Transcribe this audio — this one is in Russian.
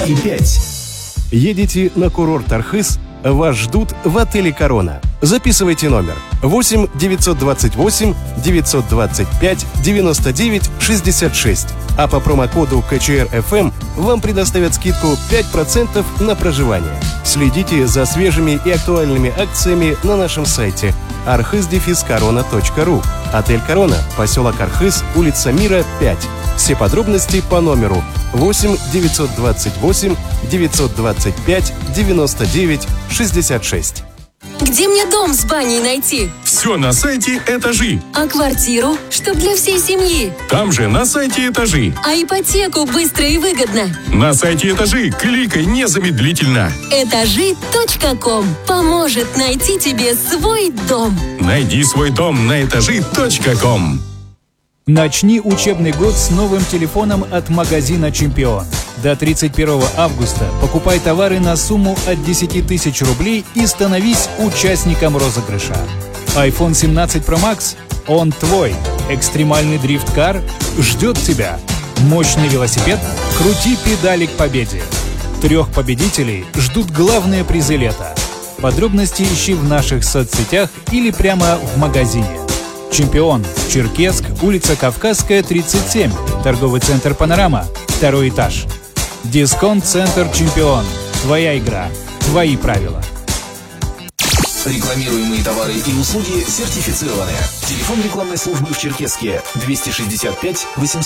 и 5. Едете на курорт Архыз? Вас ждут в отеле «Корона». Записывайте номер 8 928 925 99 66. А по промокоду КЧР-ФМ вам предоставят скидку 5% на проживание. Следите за свежими и актуальными акциями на нашем сайте arkhыз-корона.ру. Отель «Корона», поселок Архыз, улица Мира, 5. Все подробности по номеру 8 928 925 99 66. Где мне дом с баней найти? Все на сайте «Этажи». А квартиру, чтоб для всей семьи? Там же на сайте «Этажи». А ипотеку быстро и выгодно? На сайте «Этажи» кликай незамедлительно. Этажи.ком поможет найти тебе свой дом. Найди свой дом на этажи.ком. Начни учебный год с новым телефоном от магазина «Чемпион». До 31 августа покупай товары на сумму от 10 тысяч рублей и становись участником розыгрыша. iPhone 17 Pro Max – он твой. Экстремальный дрифт-кар ждет тебя. Мощный велосипед – крути педали к победе. 3 победителей ждут главные призы лета. Подробности ищи в наших соцсетях или прямо в магазине. «Чемпион», Черкесск, улица Кавказская, 37, торговый центр «Панорама», 2 этаж. Дисконт-центр «Чемпион». Твоя игра, твои правила. Рекламируемые товары и услуги сертифицированы. Телефон рекламной службы в Черкесске 265 800.